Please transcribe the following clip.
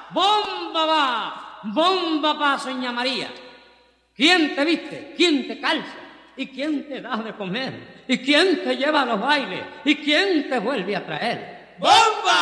bomba va, Soña María. ¿Quién te viste? ¿Quién te calza? ¿Y quién te da de comer? ¿Y quién te lleva a los bailes? ¿Y quién te vuelve a traer? ¡Bomba!